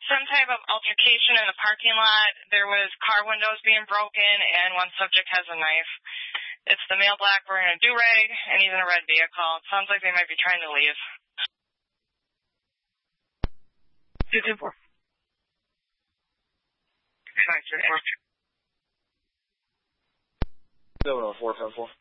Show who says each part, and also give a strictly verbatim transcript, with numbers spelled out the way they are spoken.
Speaker 1: some type of altercation in the parking lot. There was car windows being broken, and one subject has a knife. It's the male black wearing a do-rag, and he's in a red vehicle. It sounds like they might be trying to leave.
Speaker 2: two two four.
Speaker 3: Seven oh four, ten four.